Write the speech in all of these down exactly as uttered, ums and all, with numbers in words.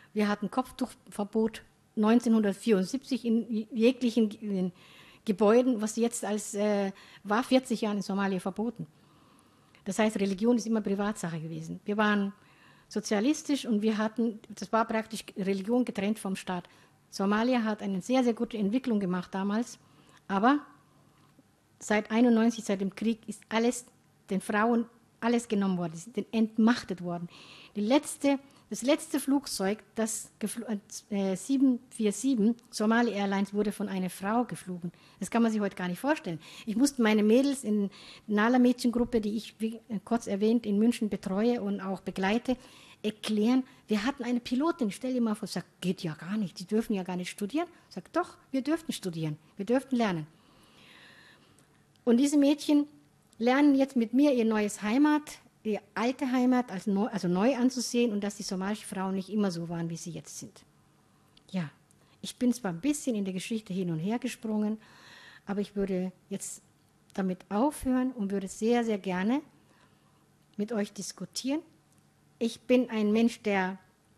Wir hatten Kopftuchverbot neunzehnhundertvierundsiebzig in jeglichen in Gebäuden, was jetzt als, äh, war vierzig Jahre in Somalia verboten. Das heißt, Religion ist immer Privatsache gewesen. Wir waren sozialistisch und wir hatten, das war praktisch Religion getrennt vom Staat. Somalia hat eine sehr, sehr gute Entwicklung gemacht damals, aber seit einundneunzig, seit dem Krieg, ist alles den Frauen alles genommen worden, sie sind entmachtet worden. Die letzte, das letzte Flugzeug, das äh, sieben vier sieben, Somali Airlines, wurde von einer Frau geflogen. Das kann man sich heute gar nicht vorstellen. Ich musste meine Mädels in der Nala-Mädchengruppe, die ich, wie kurz erwähnt, in München betreue und auch begleite, erklären, wir hatten eine Pilotin, stell dir mal vor, sagt, geht ja gar nicht, die dürfen ja gar nicht studieren. Sagt, doch, wir dürften studieren, wir dürften lernen. Und diese Mädchen lernen jetzt mit mir ihr neues Heimat, ihre alte Heimat als neu, also neu anzusehen und dass die somalischen Frauen nicht immer so waren, wie sie jetzt sind. Ja, ich bin zwar ein bisschen in der Geschichte hin und her gesprungen, aber ich würde jetzt damit aufhören und würde sehr, sehr gerne mit euch diskutieren. Ich bin ein Mensch, der,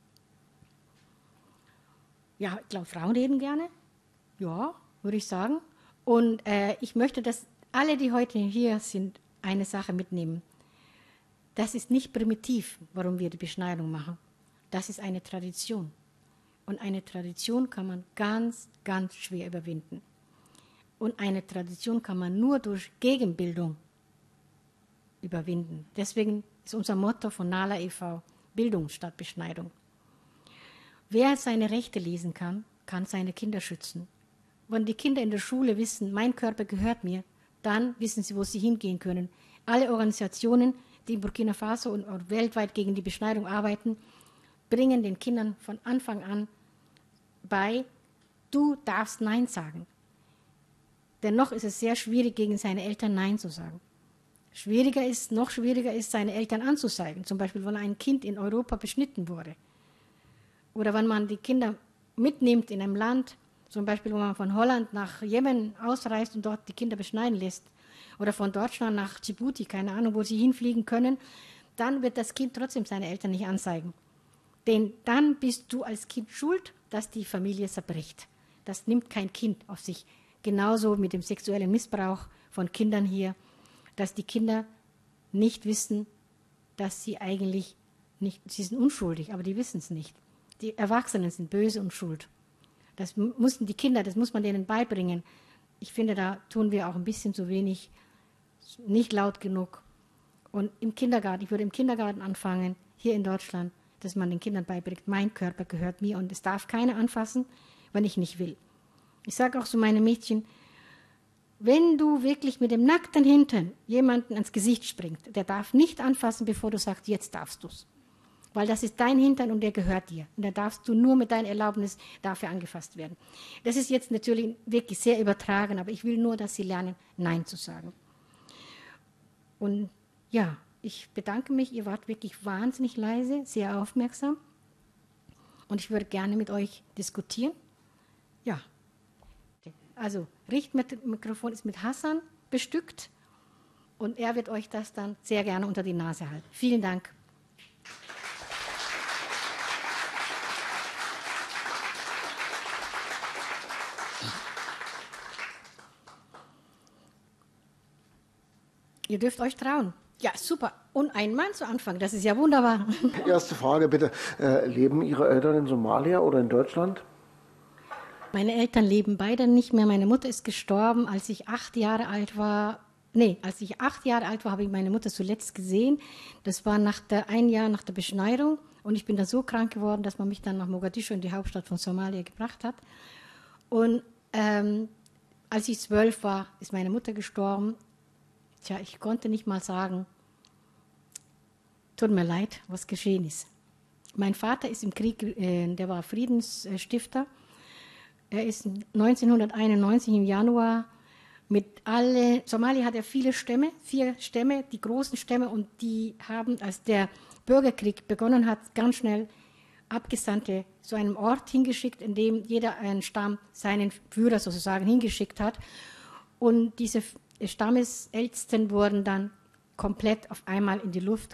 ja, ich glaube, Frauen reden gerne, ja, würde ich sagen. Und äh, ich möchte, dass alle, die heute hier sind, eine Sache mitnehmen. Das ist nicht primitiv, warum wir die Beschneidung machen. Das ist eine Tradition. Und eine Tradition kann man ganz, ganz schwer überwinden. Und eine Tradition kann man nur durch Gegenbildung überwinden. Deswegen ist unser Motto von Nala e V Bildung statt Beschneidung. Wer seine Rechte lesen kann, kann seine Kinder schützen. Wenn die Kinder in der Schule wissen, mein Körper gehört mir, dann wissen sie, wo sie hingehen können. Alle Organisationen, die in Burkina Faso und weltweit gegen die Beschneidung arbeiten, bringen den Kindern von Anfang an bei, du darfst Nein sagen. Dennoch ist es sehr schwierig, gegen seine Eltern Nein zu sagen. Schwieriger ist, noch schwieriger ist, seine Eltern anzuzeigen. Zum Beispiel, wenn ein Kind in Europa beschnitten wurde. Oder wenn man die Kinder mitnimmt in einem Land, zum Beispiel, wenn man von Holland nach Jemen ausreist und dort die Kinder beschneiden lässt. Oder von Deutschland nach Djibouti, keine Ahnung, wo sie hinfliegen können, dann wird das Kind trotzdem seine Eltern nicht anzeigen. Denn dann bist du als Kind schuld, dass die Familie zerbricht. Das nimmt kein Kind auf sich. Genauso mit dem sexuellen Missbrauch von Kindern hier, dass die Kinder nicht wissen, dass sie eigentlich nicht, sie sind unschuldig, aber die wissen es nicht. Die Erwachsenen sind böse und schuld. Das mussten die Kinder, das muss man denen beibringen. Ich finde, da tun wir auch ein bisschen zu wenig, nicht laut genug. Und im Kindergarten, ich würde im Kindergarten anfangen, hier in Deutschland, dass man den Kindern beibringt, mein Körper gehört mir und es darf keiner anfassen, wenn ich nicht will. Ich sage auch zu meinen Mädchen, wenn du wirklich mit dem nackten Hintern jemanden ans Gesicht springst, der darf nicht anfassen, bevor du sagst, jetzt darfst du es. Weil das ist dein Hintern und der gehört dir. Und da darfst du nur mit deiner Erlaubnis dafür angefasst werden. Das ist jetzt natürlich wirklich sehr übertragen, aber ich will nur, dass sie lernen, Nein zu sagen. Und ja, ich bedanke mich, ihr wart wirklich wahnsinnig leise, sehr aufmerksam. Und ich würde gerne mit euch diskutieren. Ja, also Richtmikrofon ist mit Hassan bestückt und er wird euch das dann sehr gerne unter die Nase halten. Vielen Dank. Ihr dürft euch trauen. Ja, super. Und ein Mann zu Anfang, das ist ja wunderbar. Erste Frage bitte. Äh, leben Ihre Eltern in Somalia oder in Deutschland? Meine Eltern leben beide nicht mehr. Meine Mutter ist gestorben, als ich acht Jahre alt war. Nee, als ich acht Jahre alt war, habe ich meine Mutter zuletzt gesehen. Das war nach der, ein Jahr nach der Beschneidung. Und ich bin dann so krank geworden, dass man mich dann nach Mogadischu, in die Hauptstadt von Somalia, gebracht hat. Und ähm, als ich zwölf war, ist meine Mutter gestorben. Tja, ich konnte nicht mal sagen, tut mir leid, was geschehen ist. Mein Vater ist im Krieg, äh, der war Friedensstifter. Er ist neunzehnhunderteinundneunzig im Januar mit alle, Somalia hat ja viele Stämme, vier Stämme, die großen Stämme, und die haben, als der Bürgerkrieg begonnen hat, ganz schnell Abgesandte zu einem Ort hingeschickt, in dem jeder einen Stamm seinen Führer sozusagen hingeschickt hat. Und diese Stammesältesten wurden dann komplett auf einmal in die Luft